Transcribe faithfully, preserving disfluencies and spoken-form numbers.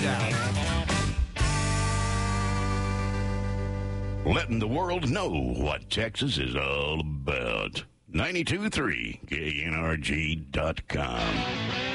down. Letting the world know what Texas is all about. ninety-two point three K N R G dot com.